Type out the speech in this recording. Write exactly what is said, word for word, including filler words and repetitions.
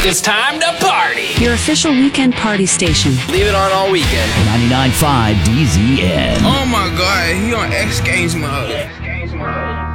It's time to party. Your official weekend party station. Leave it on all weekend. ninety-nine point five D Z N. Oh my god, he on X Games mode.